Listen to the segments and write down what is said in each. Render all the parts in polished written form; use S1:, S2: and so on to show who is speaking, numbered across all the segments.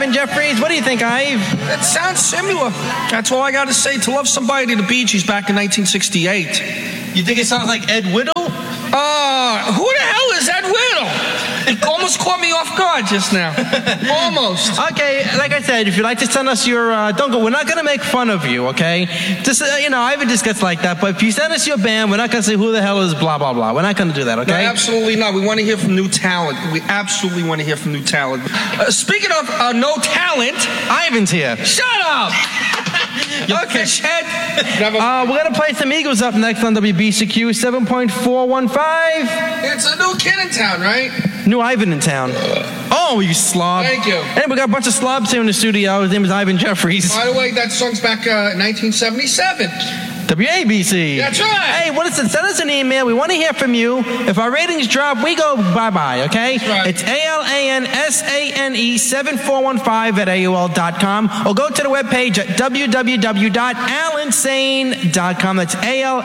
S1: Ivan Jeffries. What do you think, Ive?
S2: That sounds similar. That's all I got to say. To Love Somebody, the Bee Gees back in 1968.
S1: You think it sounds like Ed Whittle?
S2: Who the hell is Ed Whittle? It almost caught me off guard just now. Almost.
S1: Okay, like I said, if you'd like to send us your, we're not going to make fun of you, okay? Just, Ivan just gets like that, but if you send us your band, we're not going to say who the hell is blah, blah, blah. We're not going to do that, okay?
S2: No, absolutely not. We want to hear from new talent. We absolutely want to hear from new talent. Speaking of no talent,
S1: Ivan's here.
S2: Shut up! Okay, Chad.
S1: We're going to play some Eagles up next on WBCQ 7.415.
S2: It's a new kid in town, right?
S1: New Ivan in town. Oh, you slob.
S2: Thank you.
S1: And we got a bunch of slobs here in the studio. His name is Ivan Jeffries.
S2: By the way, that song's back 1977.
S1: WABC.
S2: That's right.
S1: Hey, what is it? Send us an email. We want to hear from you. If our ratings drop, we go bye-bye, okay?
S2: That's right.
S1: It's ALANSANE741.5@AOL.com, or go to the webpage at www.alansane.com. That's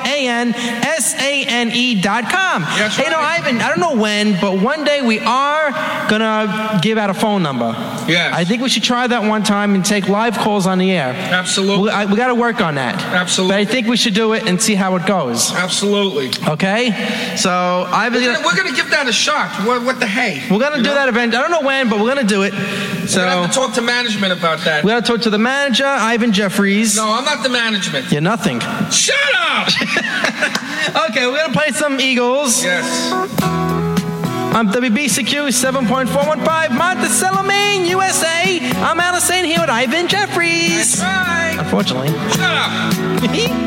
S1: ALANSANE.com.
S2: That's
S1: Hey,
S2: right.
S1: Ivan, I don't know when, but one day we are going to give out a phone number.
S2: Yes.
S1: I think we should try that one time and take live calls on the air.
S2: Absolutely.
S1: We got to work on that.
S2: Absolutely.
S1: But I think we should do it and see how it goes.
S2: Absolutely.
S1: Okay? So
S2: We're gonna give that a shot. What the hey?
S1: we're gonna do that event. I don't know when, but we're gonna do it. So
S2: We're gonna have to talk to management about that.
S1: we gotta talk to the manager, Ivan Jeffries.
S2: No, I'm not the management.
S1: You're nothing.
S2: Shut up!
S1: Okay, we're gonna play some Eagles.
S2: Yes.
S1: I'm WBCQ 7.415, Monticello, Maine, USA. I'm Alice Sane here with Ivan Jeffries.
S2: That's right.
S1: Unfortunately.
S2: Shut up.